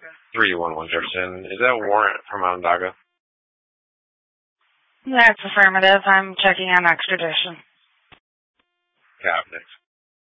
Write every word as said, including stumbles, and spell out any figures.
three one one Jefferson. Is that a warrant from Onondaga? That's affirmative. I'm checking on extradition. Cap, thanks.